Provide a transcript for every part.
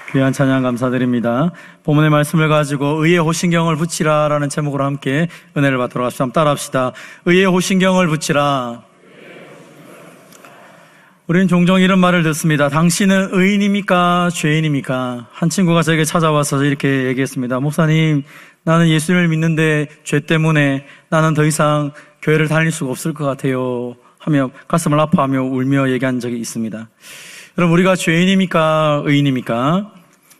귀한 찬양 감사드립니다. 본문의 말씀을 가지고 의의 호신경을 붙이라 라는 제목으로 함께 은혜를 받도록 합시다. 한번 따라합시다. 의의 호신경을 붙이라. 우리는 종종 이런 말을 듣습니다. 당신은 의인입니까? 죄인입니까? 한 친구가 저에게 찾아와서 이렇게 얘기했습니다. 목사님, 나는 예수님을 믿는데 죄 때문에 나는 더 이상 교회를 다닐 수가 없을 것 같아요 하며 가슴을 아파하며 울며 얘기한 적이 있습니다. 여러분, 우리가 죄인입니까? 의인입니까?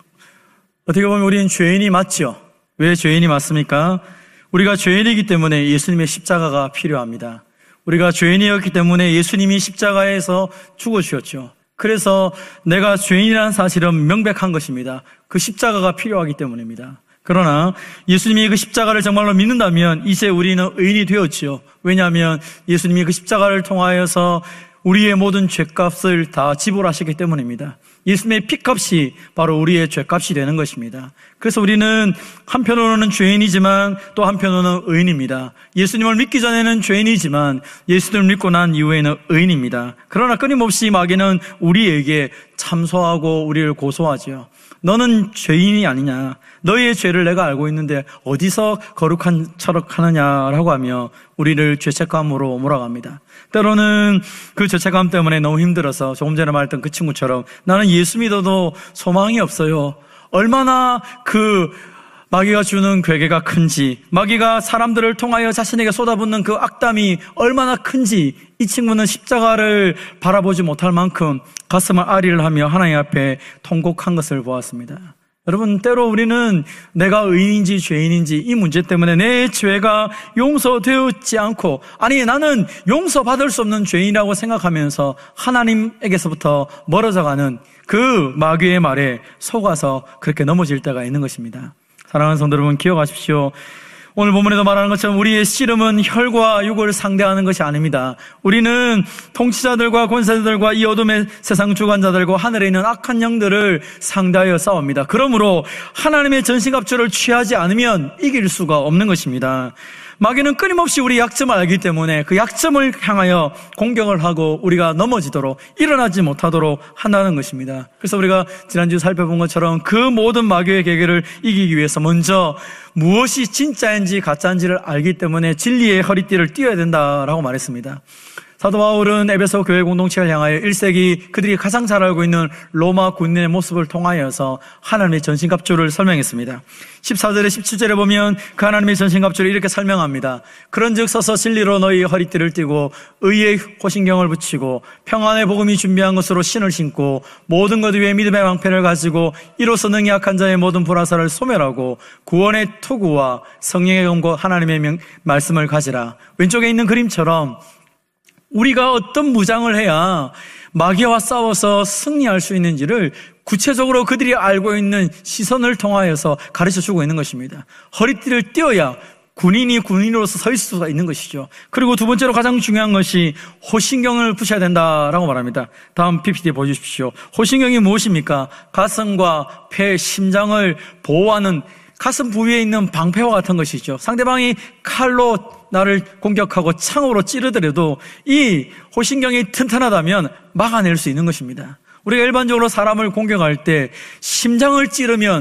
어떻게 보면 우리는 죄인이 맞죠. 왜 죄인이 맞습니까? 우리가 죄인이기 때문에 예수님의 십자가가 필요합니다. 우리가 죄인이었기 때문에 예수님이 십자가에서 죽어주셨죠. 그래서 내가 죄인이라는 사실은 명백한 것입니다. 그 십자가가 필요하기 때문입니다. 그러나 예수님이 그 십자가를 정말로 믿는다면 이제 우리는 의인이 되었지요. 왜냐하면 예수님이 그 십자가를 통하여서 우리의 모든 죄값을 다 지불하시기 때문입니다. 예수님의 피값이 바로 우리의 죄값이 되는 것입니다. 그래서 우리는 한편으로는 죄인이지만 또 한편으로는 의인입니다. 예수님을 믿기 전에는 죄인이지만 예수님을 믿고 난 이후에는 의인입니다. 그러나 끊임없이 마귀는 우리에게 참소하고 우리를 고소하지요. 너는 죄인이 아니냐, 너의 죄를 내가 알고 있는데 어디서 거룩한 척 하느냐라고 하며 우리를 죄책감으로 몰아갑니다. 때로는 그 죄책감 때문에 너무 힘들어서 조금 전에 말했던 그 친구처럼 나는 예수 믿어도 소망이 없어요. 얼마나 그 마귀가 주는 괴계가 큰지, 마귀가 사람들을 통하여 자신에게 쏟아붓는 그 악담이 얼마나 큰지 이 친구는 십자가를 바라보지 못할 만큼 가슴을 아리를 하며 하나님 앞에 통곡한 것을 보았습니다. 여러분, 때로 우리는 내가 의인인지 죄인인지 이 문제 때문에 내 죄가 용서되었지 않고, 아니 나는 용서받을 수 없는 죄인이라고 생각하면서 하나님에게서부터 멀어져가는 그 마귀의 말에 속아서 그렇게 넘어질 때가 있는 것입니다. 사랑하는 성도 여러분, 기억하십시오. 오늘 본문에도 말하는 것처럼 우리의 씨름은 혈과 육을 상대하는 것이 아닙니다. 우리는 통치자들과 권세자들과 이 어둠의 세상 주관자들과 하늘에 있는 악한 영들을 상대하여 싸웁니다. 그러므로 하나님의 전신갑주를 취하지 않으면 이길 수가 없는 것입니다. 마귀는 끊임없이 우리 약점을 알기 때문에 그 약점을 향하여 공격을 하고 우리가 넘어지도록, 일어나지 못하도록 한다는 것입니다. 그래서 우리가 지난주 살펴본 것처럼 그 모든 마귀의 계계를 이기기 위해서 먼저 무엇이 진짜인지 가짜인지를 알기 때문에 진리의 허리띠를 띄어야 된다라고 말했습니다. 사도 바울은 에베소 교회 공동체를 향하여 1세기 그들이 가장 잘 알고 있는 로마 군인의 모습을 통하여서 하나님의 전신갑주를 설명했습니다. 14절에 17절에 보면 그 하나님의 전신갑주를 이렇게 설명합니다. 그런즉 서서 진리로 너희 허리띠를 띠고 의의 호신경을 붙이고 평안의 복음이 준비한 것으로 신을 신고 모든 것 위에 믿음의 방패를 가지고 이로써 능히 약한 자의 모든 불화살을 소멸하고 구원의 투구와 성령의 검과 하나님의 말씀을 가지라. 왼쪽에 있는 그림처럼 우리가 어떤 무장을 해야 마귀와 싸워서 승리할 수 있는지를 구체적으로 그들이 알고 있는 시선을 통하여서 가르쳐주고 있는 것입니다. 허리띠를 띄어야 군인이 군인으로서 서 있을 수가 있는 것이죠. 그리고 두 번째로 가장 중요한 것이 호신경을 붙여야 된다라고 말합니다. 다음 PPT 보여주십시오. 호신경이 무엇입니까? 가슴과 폐, 심장을 보호하는 가슴 부위에 있는 방패와 같은 것이죠. 상대방이 칼로 나를 공격하고 창으로 찌르더라도 이 호신경이 튼튼하다면 막아낼 수 있는 것입니다. 우리가 일반적으로 사람을 공격할 때 심장을 찌르면